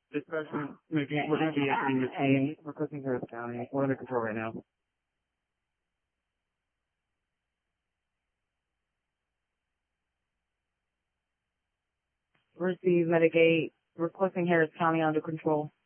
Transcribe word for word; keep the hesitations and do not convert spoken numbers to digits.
Dispatch, maybe we're going to be acting in requesting Harris County. We're under control right now. Receive, mitigate, requesting Harris County under control.